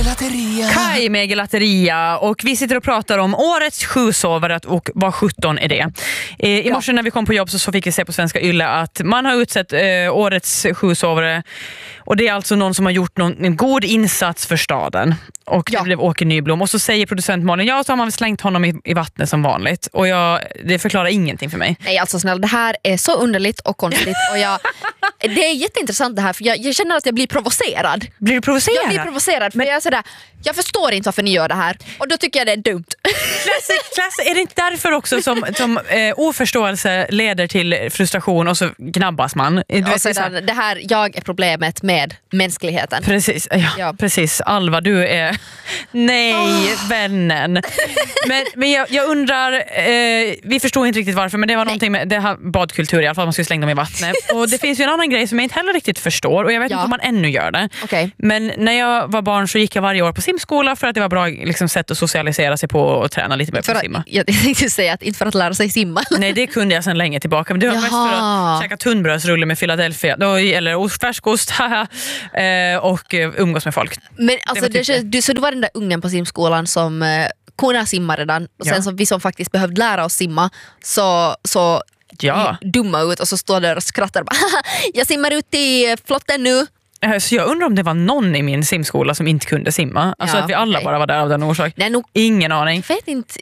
Gelateria. Kai med Gelateria. Och vi sitter och pratar om årets sjusovare och vad 17 är det. I morse när vi kom på jobb så fick vi se på Svenska Yle att man har utsett årets sjusovare. Och det är alltså någon som har gjort en god insats för staden. Och det blev Åke Nyblom. Och så säger producent Malin, så har man slängt honom i vattnet som vanligt. Och det förklarar ingenting för mig. Nej, alltså snälla, det här är så underligt och konstigt. Och det är jätteintressant det här, för jag känner att jag blir provocerad. Blir du provocerad? Jag blir provocerad, för jag är sådär, jag förstår inte varför ni gör det här. Och då tycker jag det är dumt. Klass, är det inte därför också som oförståelse leder till frustration och så gnabbas man? Och sedan, det här, jag är problemet med mänskligheten. Precis, precis. Alva, du är... Nej, vännen. Men jag undrar, vi förstår inte riktigt varför, men det var någonting med det här badkultur i alla fall, man skulle slänga dem i vattnet. Och det finns ju en annan grej som jag inte heller riktigt förstår, och jag vet inte om man ännu gör det. Okay. Men när jag var barn så gick jag varje år på simskola för att det var bra liksom, sätt att socialisera sig på och träna lite mer på att simma. Jag tänkte säga att inte för att lära sig simma. Nej, det kunde jag sedan länge tillbaka. Men det var mest för att käka tunnbrödsrulle med Philadelphia eller färskost och umgås med folk. Men alltså, så du var den där ungen på simskolan som kunde simma redan. Och sen som vi som faktiskt behövde lära oss simma så dumma ut och så står där och skrattar och bara, jag simmar ut i flotten nu. Så jag undrar om det var någon i min simskola som inte kunde simma. Alltså att vi alla bara var där av den orsak. Ingen aning. Jag vet inte.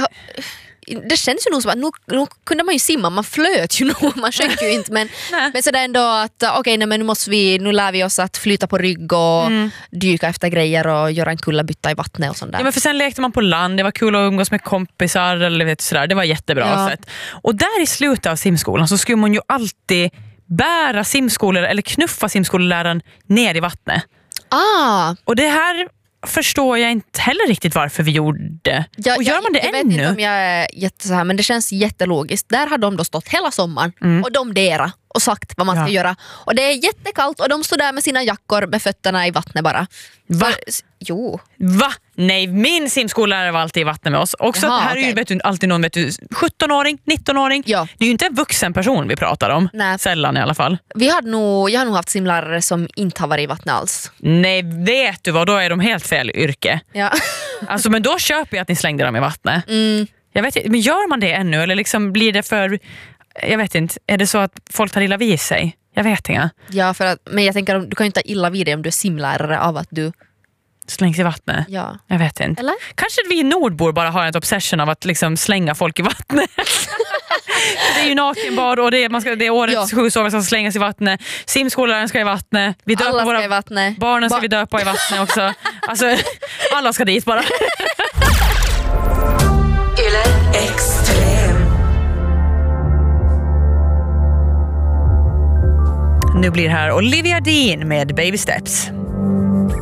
Det känns ju nog som att nu kunde man ju simma. Man flöt ju nog, man sjönk ju inte. Men sådär ändå att men nu lär vi oss att flyta på rygg och dyka efter grejer och göra en kullerbytta i vattnet och sånt där. Ja, men för sen lekte man på land. Det var kul att umgås med kompisar eller sådär. Det var jättebra sätt. Och där i slutet av simskolan så skulle man ju alltid bära simskolor eller knuffa simskoleläraren ner i vattnet. Och det här förstår jag inte heller riktigt varför vi gjorde. Och gör man det ännu? Jag vet inte om jag är så här, men det känns jättelogiskt. Där har de då stått hela sommaren och domderat och sagt vad man ska göra. Och det är jättekallt och de står där med sina jackor med fötterna i vattnet bara. Va? Jo. Va? Nej, min simskollärare var alltid i vattnet med oss. Också att det här är ju alltid någon 17-åring, 19-åring. Ja. Det är ju inte en vuxen person vi pratar om. Nej. Sällan i alla fall. Jag har nog haft simlärare som inte har varit i vattnet alls. Nej, vet du vad? Då är de helt fel yrke. Ja. Alltså, men då köper jag att ni slängde dem i vattnet. Jag vet inte, men gör man det ännu? Eller liksom blir det för... Jag vet inte, är det så att folk tar illa vid sig? Jag vet inte. Ja, men jag tänker, du kan ju inte ta illa vid dig om du är simlärare av att du slängs i vattnet. Ja. Jag vet inte. Eller? Kanske vi nordbor bara har ett obsession av att liksom slänga folk i vattnet. Det är ju nakenbad och det är årets sjusovare som slängas i vattnet. Simskolläraren ska i vattnet. Vi döper alla våra ska i vattnet. Barnen ska vi döpa i vattnet också. Alltså, alla ska dit bara. Nu blir här Olivia Dean med Baby Steps.